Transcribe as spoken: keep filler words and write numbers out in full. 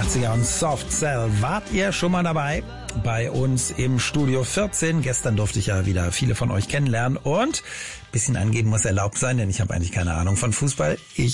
neunundachtziger und Soft Cell. Wart ihr schon mal dabei? Bei uns im Studio vierzehn. Gestern durfte ich ja wieder viele von euch kennenlernen und ein bisschen angeben muss erlaubt sein, denn ich habe eigentlich keine Ahnung von Fußball. Ich